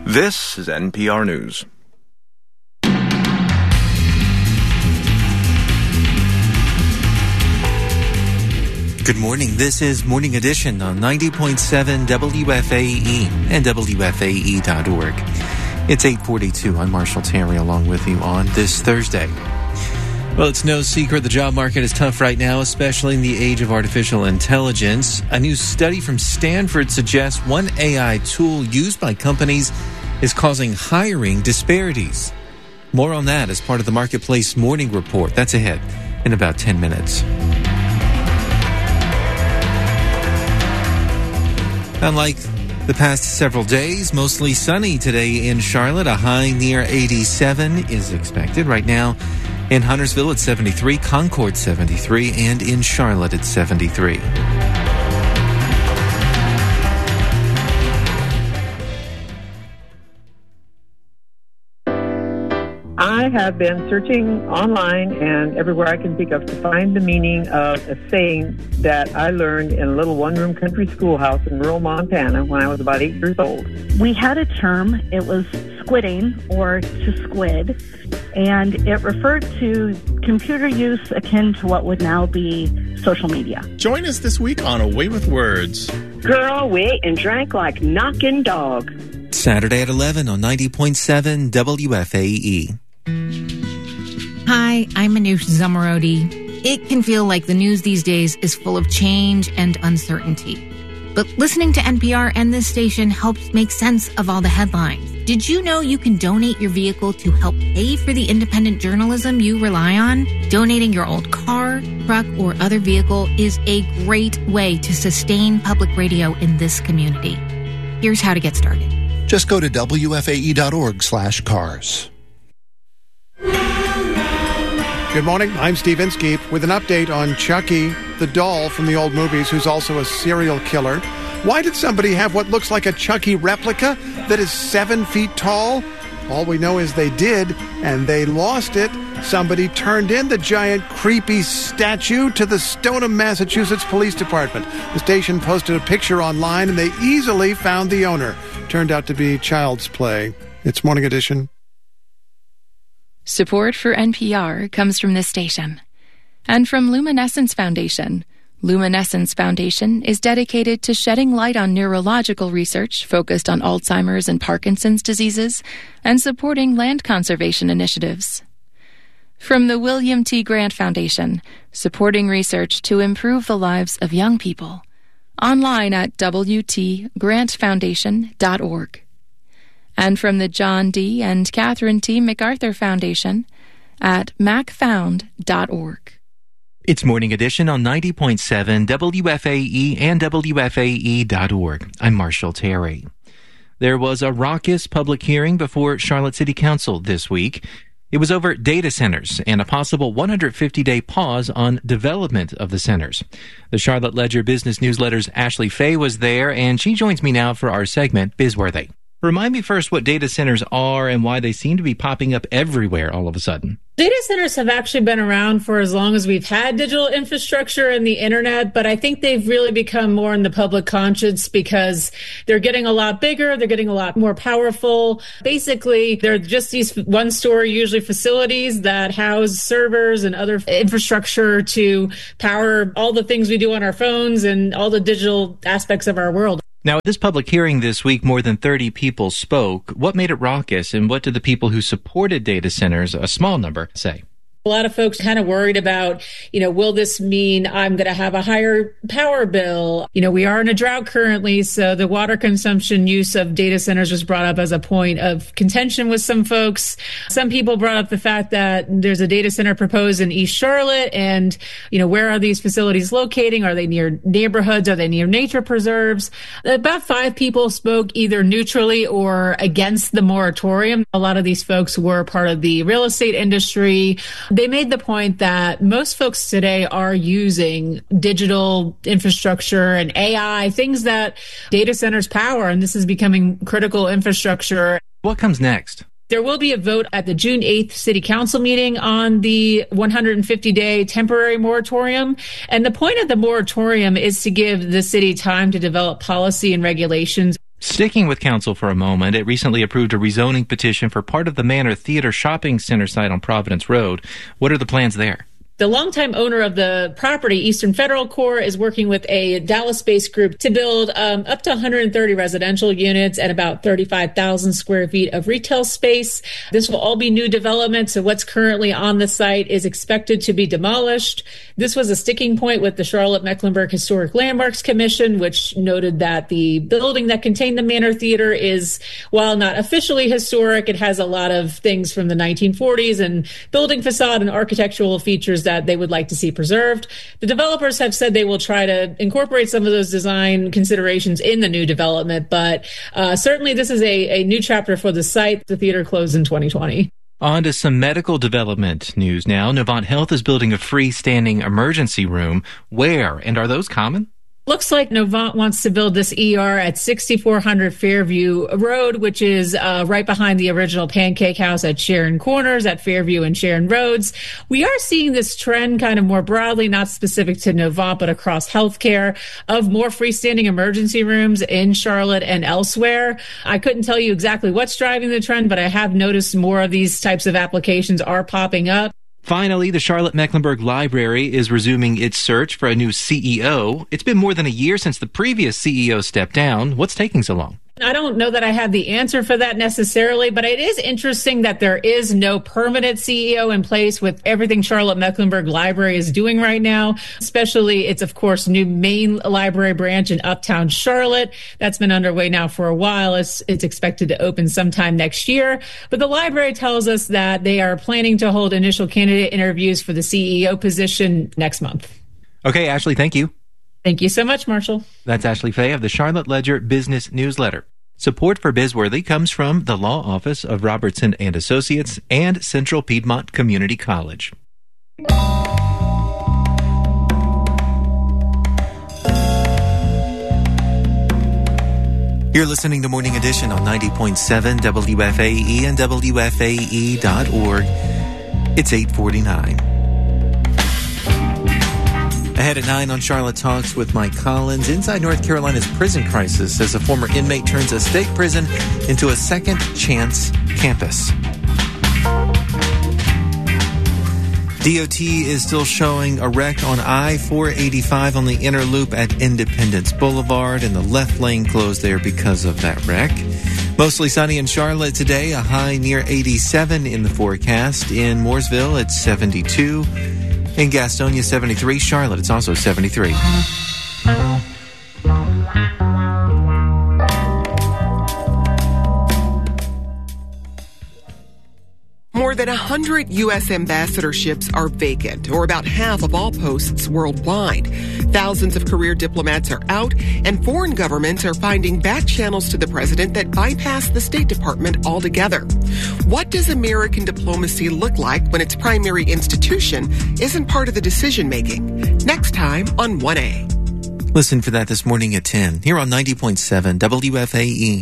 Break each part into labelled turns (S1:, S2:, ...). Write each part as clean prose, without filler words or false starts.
S1: This is NPR News.
S2: Good morning. This is Morning Edition on 90.7 WFAE and WFAE.org. It's 8:42. I'm Marshall Terry along with you on this Thursday. Well, it's no secret the job market is tough right now, especially in the age of artificial intelligence. A new study from Stanford suggests one AI tool used by companies is causing hiring disparities. More on that as part of the Marketplace Morning Report. That's ahead in about 10 minutes. Unlike the past several days, mostly sunny today in Charlotte. A high near 87 is expected. Right now in Huntersville it's 73, Concord 73, and in Charlotte it's 73.
S3: I have been searching online and everywhere I can think of to find the meaning of a saying that I learned in a little one-room country schoolhouse in rural Montana when I was about 8 years old.
S4: We had a term, it was squidding or to squid, and it referred to computer use akin to what would now be social media.
S5: Join us this week on A Way with Words.
S6: Girl, we ate and drank like knocking dog.
S2: Saturday at 11 on 90.7 WFAE.
S7: Hi, I'm Manoush Zamarodi. It can feel like the news these days is full of change and uncertainty. But listening to NPR and this station helps make sense of all the headlines. Did you know you can donate your vehicle to help pay for the independent journalism you rely on? Donating your old car, truck, or other vehicle is a great way to sustain public radio in this community. Here's how to get started.
S8: Just go to WFAE.org/cars.
S9: Good morning, I'm Steve Inskeep with an update on Chucky, the doll from the old movies who's also a serial killer. Why did somebody have what looks like a Chucky replica that is 7 feet tall? All we know is they did, and they lost it. Somebody turned in the giant, creepy statue to the Stoneham, Massachusetts Police Department. The station posted a picture online, and they easily found the owner. Turned out to be child's play. It's Morning Edition.
S10: Support for NPR comes from this station and from Luminescence Foundation. Luminescence Foundation is dedicated to shedding light on neurological research focused on Alzheimer's and Parkinson's diseases and supporting land conservation initiatives. From the William T. Grant Foundation, supporting research to improve the lives of young people. Online at wtgrantfoundation.org. And from the John D. and Catherine T. MacArthur Foundation at macfound.org.
S2: It's Morning Edition on 90.7 WFAE and WFAE.org. I'm Marshall Terry. There was a raucous public hearing before Charlotte City Council this week. It was over data centers and a possible 150-day pause on development of the centers. The Charlotte Ledger Business Newsletter's Ashley Fay was there, and she joins me now for our segment, Bizworthy. Remind me first what data centers are and why they seem to be popping up everywhere all of a sudden.
S11: Data centers have actually been around for as long as we've had digital infrastructure and the internet, but I think they've really become more in the public conscience because they're getting a lot bigger, they're getting a lot more powerful. Basically, they're just these one-story, usually facilities that house servers and other infrastructure to power all the things we do on our phones and all the digital aspects of our world.
S2: Now, at this public hearing this week, more than 30 people spoke. What made it raucous, and what did the people who supported data centers, a small number, say?
S11: A lot of folks kind of worried about, will this mean I'm going to have a higher power bill? We are in a drought currently, so the water consumption use of data centers was brought up as a point of contention with some folks. Some people brought up the fact that there's a data center proposed in East Charlotte, and, where are these facilities locating? Are they near neighborhoods? Are they near nature preserves? About 5 people spoke either neutrally or against the moratorium. A lot of these folks were part of the real estate industry. They made the point that most folks today are using digital infrastructure and AI, things that data centers power, and this is becoming critical infrastructure.
S2: What comes next?
S11: There will be a vote at the June 8th City Council meeting on the 150-day temporary moratorium. And the point of the moratorium is to give the city time to develop policy and regulations.
S2: Sticking with council for a moment, it recently approved a rezoning petition for part of the Manor Theater shopping center site on Providence Road. What are the plans there?
S11: The longtime owner of the property, Eastern Federal Corps, is working with a Dallas-based group to build up to 130 residential units and about 35,000 square feet of retail space. This will all be new development, so what's currently on the site is expected to be demolished. This was a sticking point with the Charlotte-Mecklenburg Historic Landmarks Commission, which noted that the building that contained the Manor Theater is, while not officially historic, it has a lot of things from the 1940s and building facade and architectural features that they would like to see preserved. The developers have said they will try to incorporate some of those design considerations in the new development, but certainly this is a new chapter for the site. The theater closed in 2020.
S2: On to some medical development news now. Novant Health is building a freestanding emergency room. Where, and are those common?
S11: Looks like Novant wants to build this ER at 6400 Fairview Road, which is right behind the original Pancake House at Sharon Corners at Fairview and Sharon Roads. We are seeing this trend kind of more broadly, not specific to Novant, but across healthcare, of more freestanding emergency rooms in Charlotte and elsewhere. I couldn't tell you exactly what's driving the trend, but I have noticed more of these types of applications are popping up.
S2: Finally, the Charlotte-Mecklenburg Library is resuming its search for a new CEO. It's been more than a year since the previous CEO stepped down. What's taking so long?
S11: I don't know that I have the answer for that necessarily, but it is interesting that there is no permanent CEO in place with everything Charlotte-Mecklenburg Library is doing right now, especially its, of course, new main library branch in Uptown Charlotte. That's been underway now for a while. It's expected to open sometime next year. But the library tells us that they are planning to hold initial candidate interviews for the CEO position next month.
S2: Okay, Ashley, thank you.
S11: Thank you so much, Marshall.
S2: That's Ashley Fay of the Charlotte Ledger Business Newsletter. Support for Bizworthy comes from the Law Office of Robertson & Associates and Central Piedmont Community College. You're listening to Morning Edition on 90.7 WFAE and WFAE.org. It's 8:49. Ahead at 9 on Charlotte Talks with Mike Collins. Inside North Carolina's prison crisis as a former inmate turns a state prison into a second chance campus. DOT is still showing a wreck on I-485 on the inner loop at Independence Boulevard, and the left lane closed there because of that wreck. Mostly sunny in Charlotte today, a high near 87 in the forecast. In Mooresville, it's 72. In Gastonia, 73. Charlotte, it's also 73.
S8: More than 100 U.S. ambassadorships are vacant, or about half of all posts worldwide. Thousands of career diplomats are out, and foreign governments are finding back channels to the president that bypass the State Department altogether. What does American diplomacy look like when its primary institution isn't part of the decision-making? Next time on 1A.
S2: Listen for that this morning at 10, here on 90.7 WFAE.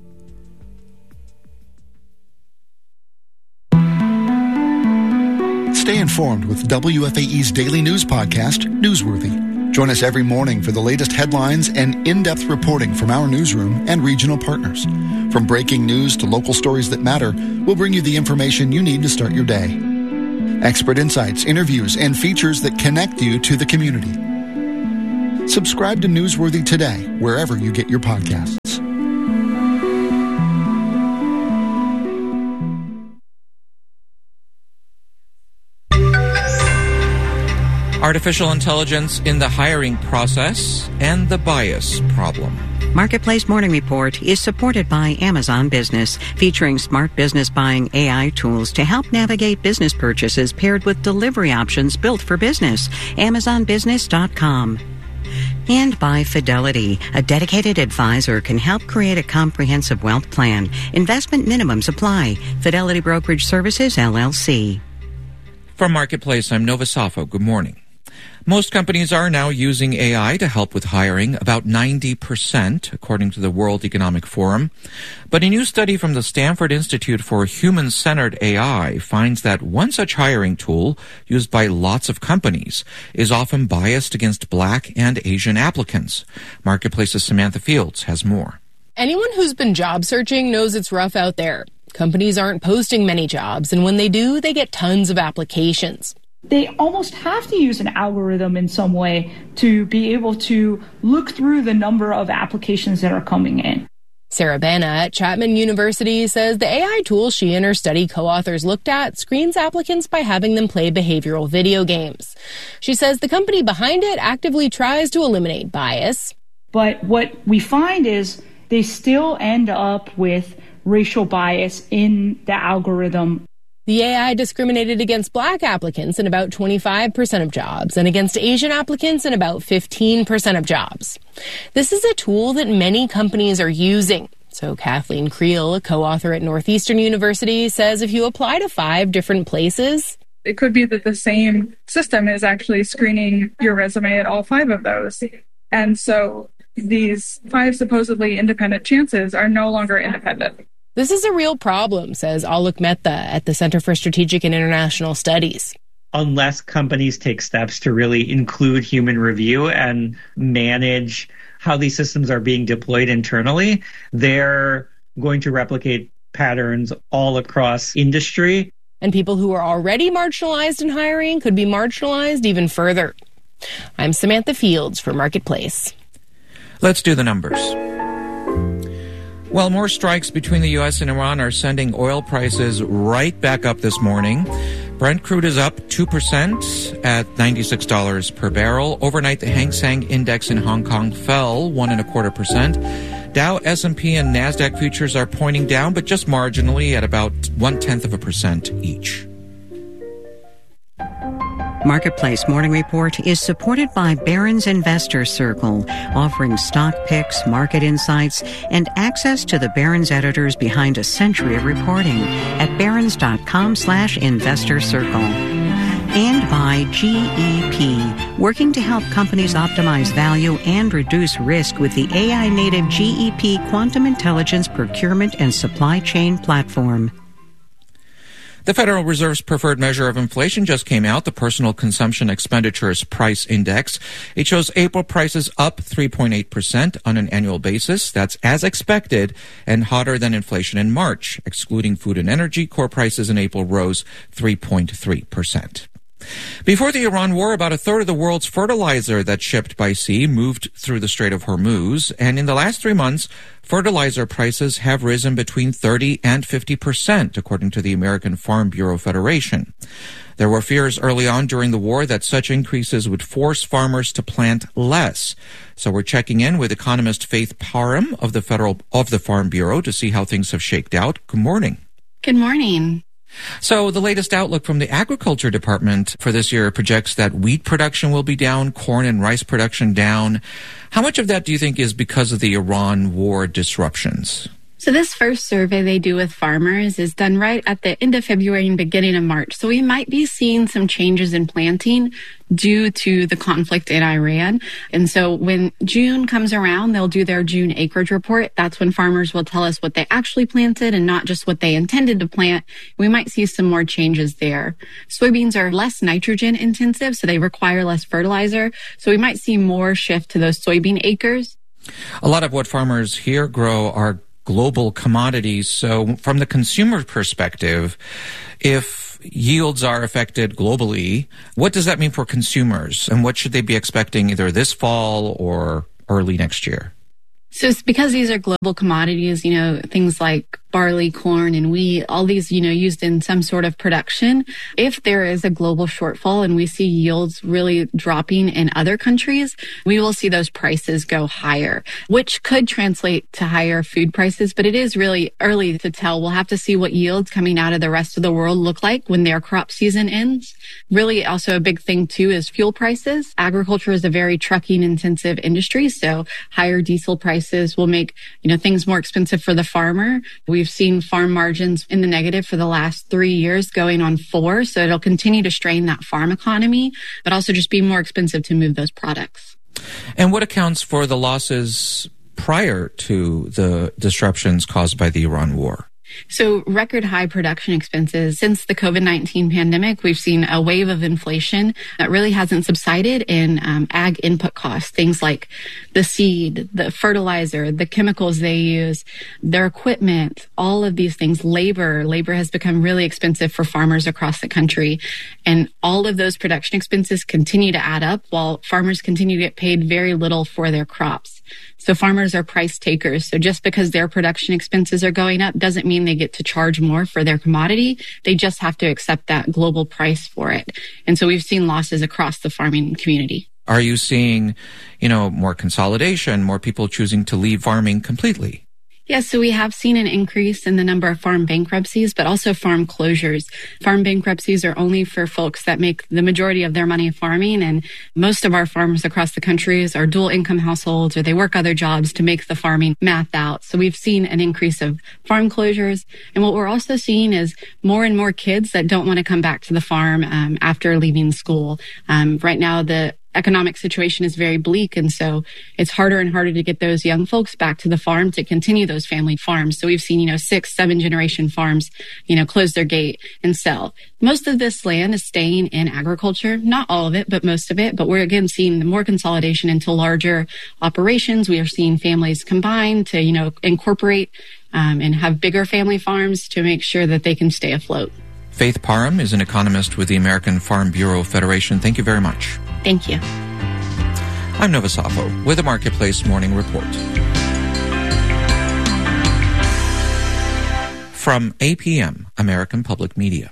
S12: Stay informed with WFAE's daily news podcast, Newsworthy. Join us every morning for the latest headlines and in-depth reporting from our newsroom and regional partners. From breaking news to local stories that matter, we'll bring you the information you need to start your day. Expert insights, interviews, and features that connect you to the community. Subscribe to Newsworthy today, wherever you get your podcasts.
S13: Artificial intelligence in the hiring process and the bias problem.
S14: Marketplace Morning Report is supported by Amazon Business, featuring smart business buying AI tools to help navigate business purchases paired with delivery options built for business. AmazonBusiness.com. And by Fidelity, a dedicated advisor can help create a comprehensive wealth plan. Investment minimums apply. Fidelity Brokerage Services, LLC.
S13: From Marketplace, I'm Nova Safo. Good morning. Most companies are now using AI to help with hiring, about 90%, according to the World Economic Forum. But a new study from the Stanford Institute for Human-Centered AI finds that one such hiring tool, used by lots of companies, is often biased against Black and Asian applicants. Marketplace's Samantha Fields has more.
S15: Anyone who's been job searching knows it's rough out there. Companies aren't posting many jobs, and when they do, they get tons of applications.
S16: They almost have to use an algorithm in some way to be able to look through the number of applications that are coming in.
S15: Sarah Bana at Chapman University says the AI tool she and her study co-authors looked at screens applicants by having them play behavioral video games. She says the company behind it actively tries to eliminate bias.
S16: But what we find is they still end up with racial bias in the algorithm.
S15: The AI discriminated against Black applicants in about 25% of jobs and against Asian applicants in about 15% of jobs. This is a tool that many companies are using. So Kathleen Creel, a co-author at Northeastern University, says if you apply to 5 different places,
S17: it could be that the same system is actually screening your resume at all 5 of those. And so these 5 supposedly independent chances are no longer independent.
S15: This is a real problem, says Alok Mehta at the Center for Strategic and International Studies.
S18: Unless companies take steps to really include human review and manage how these systems are being deployed internally, they're going to replicate patterns all across industry.
S15: And people who are already marginalized in hiring could be marginalized even further. I'm Samantha Fields for Marketplace.
S13: Let's do the numbers. Well, more strikes between the U.S. and Iran are sending oil prices right back up this morning. Brent crude is up 2% at $96 per barrel. Overnight, the Hang Seng Index in Hong Kong fell 1.25%. Dow, S&P, and NASDAQ futures are pointing down, but just marginally at about 0.1% each.
S14: Marketplace Morning Report is supported by Barron's Investor Circle, offering stock picks, market insights, and access to the Barron's editors behind a century of reporting at barrons.com/investor circle. And by GEP, working to help companies optimize value and reduce risk with the AI-native GEP Quantum Intelligence Procurement and Supply Chain Platform.
S13: The Federal Reserve's preferred measure of inflation just came out, the Personal Consumption Expenditures Price Index. It shows April prices up 3.8% on an annual basis. That's as expected and hotter than inflation in March. Excluding food and energy, core prices in April rose 3.3%. Before the Iran war, about a third of the world's fertilizer that's shipped by sea moved through the Strait of Hormuz. And in the last 3 months, fertilizer prices have risen between 30 and 50%, according to the American Farm Bureau Federation. There were fears early on during the war that such increases would force farmers to plant less. So we're checking in with economist Faith Parham of the Farm Bureau to see how things have shaked out. Good morning.
S19: Good morning.
S13: So the latest outlook from the Agriculture Department for this year projects that wheat production will be down, corn and rice production down. How much of that do you think is because of the Iran war disruptions?
S19: So this first survey they do with farmers is done right at the end of February and beginning of March. So we might be seeing some changes in planting due to the conflict in Iran. And so when June comes around, they'll do their June acreage report. That's when farmers will tell us what they actually planted and not just what they intended to plant. We might see some more changes there. Soybeans are less nitrogen intensive, so they require less fertilizer. So we might see more shift to those soybean acres.
S13: A lot of what farmers here grow are global commodities. So from the consumer perspective, if yields are affected globally, what does that mean for consumers? And what should they be expecting either this fall or early next year?
S19: So it's because these are global commodities, things like barley, corn, and wheat, all these, used in some sort of production. If there is a global shortfall and we see yields really dropping in other countries, we will see those prices go higher, which could translate to higher food prices. But it is really early to tell. We'll have to see what yields coming out of the rest of the world look like when their crop season ends. Really also a big thing too is fuel prices. Agriculture is a very trucking intensive industry. So higher diesel prices will make, things more expensive for the farmer. We've seen farm margins in the negative for the last 3 years, going on 4. So it'll continue to strain that farm economy, but also just be more expensive to move those products.
S13: And what accounts for the losses prior to the disruptions caused by the Iran war?
S19: So record high production expenses. Since the COVID-19 pandemic, we've seen a wave of inflation that really hasn't subsided in ag input costs, things like the seed, the fertilizer, the chemicals they use, their equipment, all of these things, labor. Labor has become really expensive for farmers across the country. And all of those production expenses continue to add up while farmers continue to get paid very little for their crops. So farmers are price takers. So just because their production expenses are going up doesn't mean they get to charge more for their commodity. They just have to accept that global price for it. And so we've seen losses across the farming community.
S13: Are you seeing, more consolidation, more people choosing to leave farming completely?
S19: Yes, so we have seen an increase in the number of farm bankruptcies, but also farm closures. Farm bankruptcies are only for folks that make the majority of their money farming, and most of our farmers across the country are dual income households, or they work other jobs to make the farming math out. So we've seen an increase of farm closures. And what we're also seeing is more and more kids that don't want to come back to the farm after leaving school. Right now, the economic situation is very bleak, and so it's harder and harder to get those young folks back to the farm to continue those family farms. So we've seen, 6-7 generation farms, close their gate and sell. Most of this land is staying in agriculture, not all of it, but most of it. But we're again seeing more consolidation into larger operations. We are seeing families combine to, incorporate and have bigger family farms to make sure that they can stay afloat.
S13: Faith Parham is an economist with the American Farm Bureau Federation. Thank you very much.
S19: Thank you.
S13: I'm Nova Safo with a Marketplace Morning Report. From APM, American Public Media.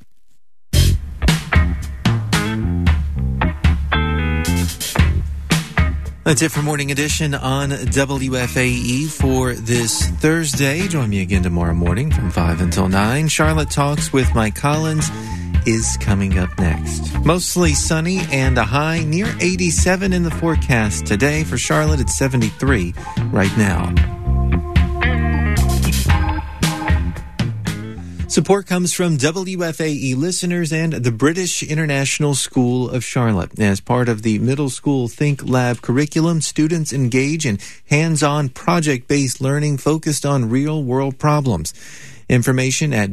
S2: That's it for Morning Edition on WFAE for this Thursday. Join me again tomorrow morning from 5 until 9. Charlotte Talks with Mike Collins is coming up next. Mostly sunny and a high near 87 in the forecast today. For Charlotte, it's 73 right now. Support comes from WFAE listeners and the British International School of Charlotte. As part of the middle school Think Lab curriculum, students engage in hands-on project-based learning focused on real-world problems. Information at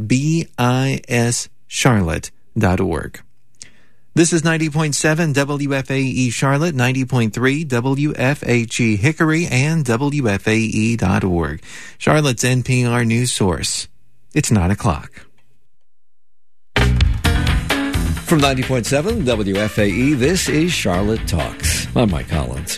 S2: bischarlotte.org. This is 90.7 WFAE Charlotte, 90.3 WFHE Hickory, and WFAE.org. Charlotte's NPR news source. It's 9 o'clock.
S20: From 90.7 WFAE, this is Charlotte Talks. I'm Mike Collins.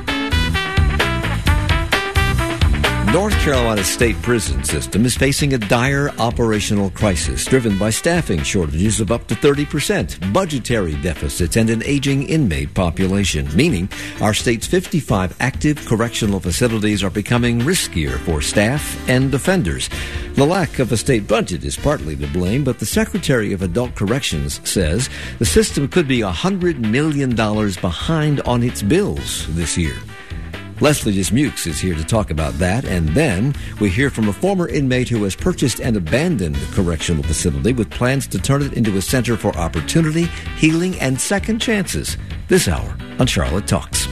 S20: North Carolina's state prison system is facing a dire operational crisis driven by staffing shortages of up to 30%, budgetary deficits, and an aging inmate population, meaning our state's 55 active correctional facilities are becoming riskier for staff and offenders. The lack of a state budget is partly to blame, but the Secretary of Adult Corrections says the system could be $100 million behind on its bills this year. Leslie Dismukes is here to talk about that, and then we hear from a former inmate who has purchased an abandoned correctional facility with plans to turn it into a center for opportunity, healing, and second chances this hour on Charlotte Talks.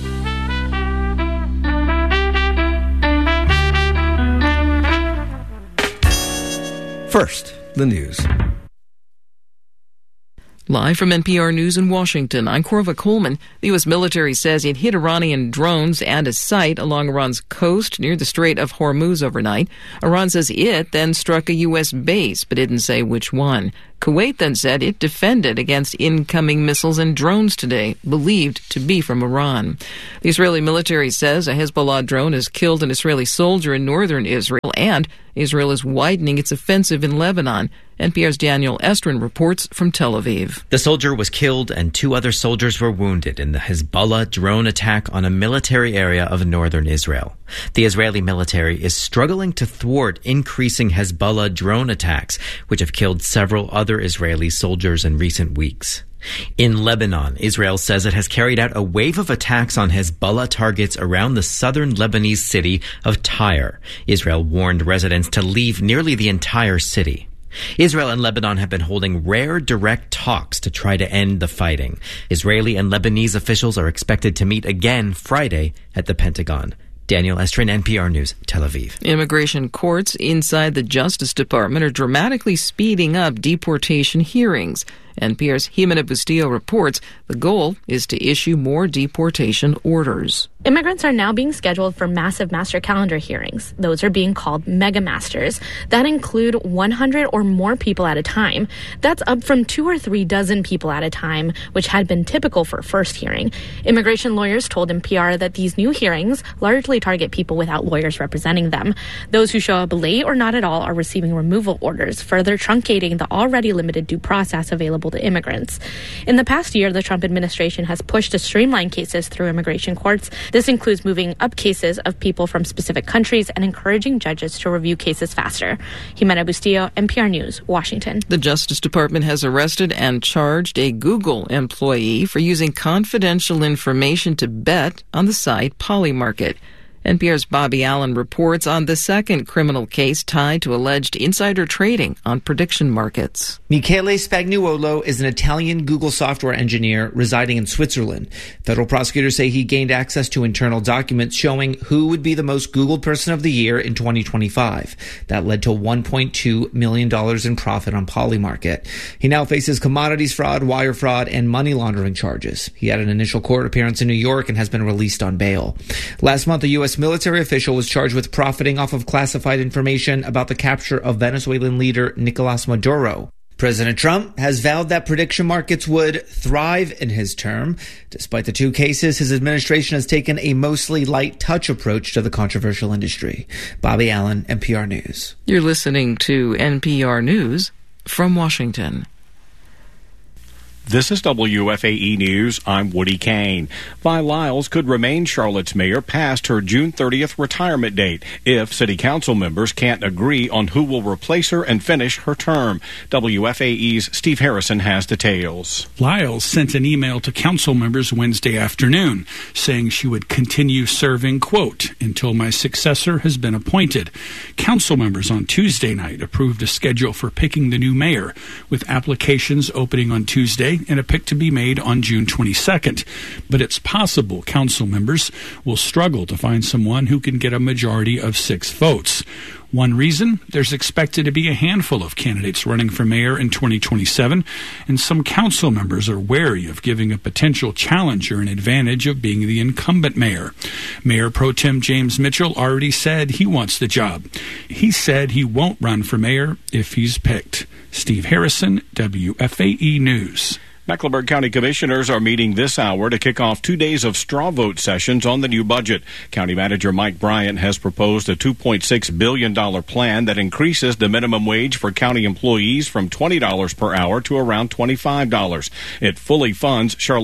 S20: First, the news.
S21: Live from NPR News in Washington, I'm Corva Coleman. The U.S. military says it hit Iranian drones and a site along Iran's coast near the Strait of Hormuz overnight. Iran says it then struck a U.S. base, but didn't say which one. Kuwait then said it defended against incoming missiles and drones today, believed to be from Iran. The Israeli military says a Hezbollah drone has killed an Israeli soldier in northern Israel, and Israel is widening its offensive in Lebanon. NPR's Daniel Estrin reports from Tel Aviv.
S22: The soldier was killed and 2 other soldiers were wounded in the Hezbollah drone attack on a military area of northern Israel. The Israeli military is struggling to thwart increasing Hezbollah drone attacks, which have killed several other Israeli soldiers in recent weeks. In Lebanon, Israel says it has carried out a wave of attacks on Hezbollah targets around the southern Lebanese city of Tyre. Israel warned residents to leave nearly the entire city. Israel and Lebanon have been holding rare direct talks to try to end the fighting. Israeli and Lebanese officials are expected to meet again Friday at the Pentagon. Daniel Estrin, NPR News, Tel Aviv.
S21: Immigration courts inside the Justice Department are dramatically speeding up deportation hearings. NPR's Jimena Bustillo reports the goal is to issue more deportation orders.
S1: Immigrants are now being scheduled for massive master calendar hearings. Those are being called mega masters that include 100 or more people at a time. That's up from 2 or 3 dozen people at a time, which had been typical for a first hearing. Immigration lawyers told NPR that these new hearings largely target people without lawyers representing them. Those who show up late or not at all are receiving removal orders, further truncating the already limited due process available to immigrants. In the past year, the Trump administration has pushed to streamline cases through immigration courts. This includes moving up cases of people from specific countries and encouraging judges to review cases faster. Jimena Bustillo, NPR News, Washington.
S21: The Justice Department has arrested and charged a Google employee for using confidential information to bet on the site Polymarket. NPR's Bobby Allen reports on the second criminal case tied to alleged insider trading on prediction markets.
S3: Michele Spagnuolo is an Italian Google software engineer residing in Switzerland. Federal prosecutors say he gained access to internal documents showing who would be the most Googled person of the year in 2025. That led to $1.2 million in profit on Polymarket. He now faces commodities fraud, wire fraud, and money laundering charges. He had an initial court appearance in New York and has been released on bail. Last month, a U.S. military official was charged with profiting off of classified information about the capture of Venezuelan leader Nicolas Maduro. President Trump has vowed that prediction markets would thrive in his term. Despite the 2 cases, his administration has taken a mostly light touch approach to the controversial industry. Bobby Allen, NPR News.
S21: You're listening to NPR News from Washington.
S23: This is WFAE News. I'm Woody Kane. Vi Lyles could remain Charlotte's mayor past her June 30th retirement date if city council members can't agree on who will replace her and finish her term. WFAE's Steve Harrison has details.
S24: Lyles sent an email to council members Wednesday afternoon saying she would continue serving, quote, until my successor has been appointed. Council members on Tuesday night approved a schedule for picking the new mayor, with applications opening on Tuesday and a pick to be made on June 22nd. But it's possible council members will struggle to find someone who can get a majority of 6 votes. One reason, there's expected to be a handful of candidates running for mayor in 2027, and some council members are wary of giving a potential challenger an advantage of being the incumbent mayor. Mayor Pro Tem James Mitchell already said he wants the job. He said he won't run for mayor if he's picked. Steve Harrison, WFAE News.
S23: Mecklenburg County Commissioners are meeting this hour to kick off 2 days of straw vote sessions on the new budget. County Manager Mike Bryant has proposed a $2.6 billion plan that increases the minimum wage for county employees from $20 per hour to around $25. It fully funds Charlotte